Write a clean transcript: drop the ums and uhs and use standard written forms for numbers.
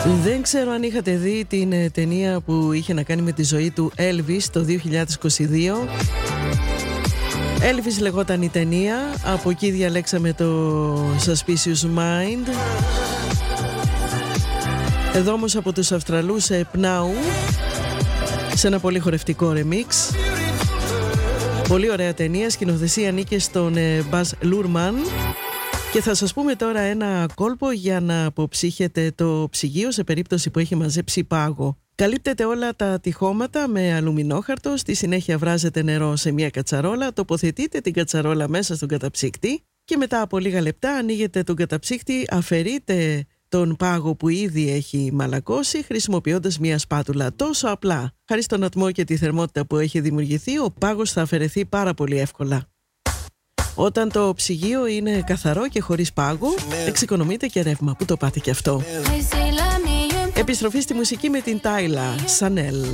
Δεν ξέρω αν είχατε δει την ταινία που είχε να κάνει με τη ζωή του Elvis το 2022. Elvis λεγόταν η ταινία, από εκεί διαλέξαμε το Suspicious Mind. Εδώ όμως από τους Αυστραλούς Πνάου, σε ένα πολύ χορευτικό remix. Πολύ ωραία ταινία, σκηνοθεσία ανήκε στον Baz Luhrmann. Και θα σας πούμε τώρα ένα κόλπο για να αποψύχετε το ψυγείο σε περίπτωση που έχει μαζέψει πάγο. Καλύπτετε όλα τα τυχώματα με αλουμινόχαρτο, στη συνέχεια βράζετε νερό σε μια κατσαρόλα, τοποθετείτε την κατσαρόλα μέσα στον καταψύκτη και μετά από λίγα λεπτά ανοίγετε τον καταψύκτη, αφαιρείτε τον πάγο που ήδη έχει μαλακώσει χρησιμοποιώντας μια σπάτουλα. Τόσο απλά. Χάρη στον ατμό και τη θερμότητα που έχει δημιουργηθεί, ο πάγος θα αφαιρεθεί πάρα πολύ εύκολα. Όταν το ψυγείο είναι καθαρό και χωρίς πάγο, εξοικονομείτε και ρεύμα. Πού το πάτε και αυτό. Επιστροφή στη μουσική με την Τάιλα Σανέλ.